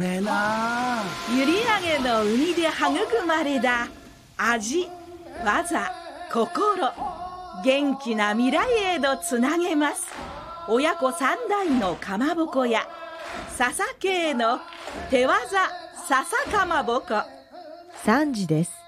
閖上の海で育まれた味、技、心、元気な未来へとつなげます。親子三代のかまぼこ屋、笹家の手技笹かまぼこ。 3時です。